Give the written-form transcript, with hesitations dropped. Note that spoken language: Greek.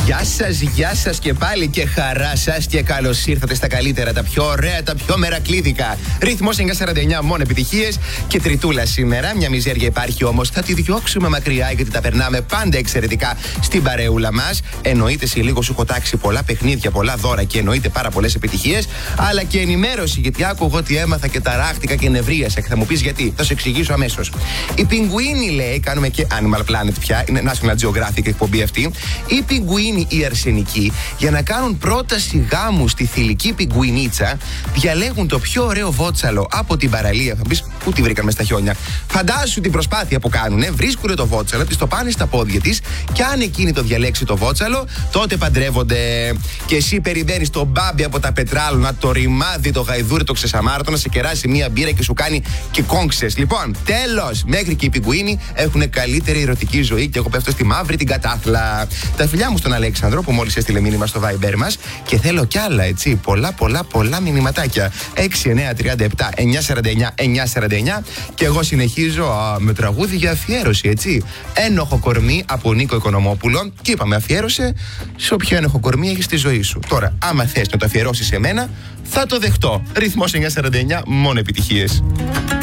Γεια σας και πάλι και χαρά σας και καλώς ήρθατε στα καλύτερα, τα πιο ωραία, τα πιο μερακλίδικα. Ρυθμός 949, μόνο επιτυχίες και τριτούλα σήμερα. Μια μιζέρια υπάρχει όμως, θα τη διώξουμε μακριά γιατί τα περνάμε πάντα εξαιρετικά στην παρεούλα μας. Εννοείται σε λίγο σου έχω τάξει πολλά παιχνίδια, πολλά δώρα και εννοείται πάρα πολλές επιτυχίες. Αλλά και ενημέρωση, γιατί άκουγα ότι έμαθα και ταράχτηκα και νευρίασα. Και θα μου πεις γιατί, θα σου εξηγήσω αμέσως. Οι πιγκουίνοι, λέει, κάνουμε και Animal Planet πια, είναι National Geographic εκπομπή αυτή. Οι πιγκουίνοι, οι αρσενικοί, για να κάνουν πρόταση γάμου στη θηλυκή πιγκουινίτσα, διαλέγουν το πιο ωραίο βότσαλο από την παραλία. Θα πεις, πού τη βρήκαν μες στα χιόνια. Φαντάσου την προσπάθεια που κάνουνε. Βρίσκουν το βότσαλο, της το πάνε στα πόδια της και αν εκείνη το διαλέξει το βότσαλο, τότε παντρεύονται. Και εσύ περιμένεις τον μπάμπι από τα πετράλωνα, το ρημάδι, το γαϊδούρι, το ξεσαμάρτο να σε κεράσει μία μπύρα και σου κάνει και κόγξες. Λοιπόν, τέλος! Μέχρι και οι πιγκουίνοι έχουν καλύτερη ερωτική ζωή και εγώ πέφτω στη μαύρη την κατάθλα. Τα φιλιά μου στον Αλέξανδρο που μόλις έστειλε μήνυμα στο Viber μας και θέλω κι άλλα, έτσι. Πολλά μηνυματάκια. 6937 949 949 και εγώ συνεχίζω με τραγούδι για αφιέρωση, έτσι. Ένοχο κορμί από Νίκο Οικονομόπουλο και είπαμε αφιέρωσε σε όποιο ένοχο κορμί έχεις στη ζωή σου. Τώρα, άμα θες να το αφιερώσεις σε μένα, θα το δεχτώ. Ρυθμός 949, μόνο επιτυχίες.